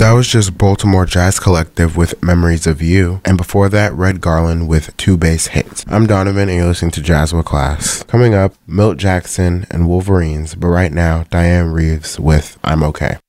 That was just Baltimore Jazz Collective with Memories of You, and before that, Red Garland with Two Bass Hits. I'm Donovan, and you're listening to Jazz with Class. Coming up, Milt Jackson and Wolverines, but right now, Diane Reeves with I'm Okay.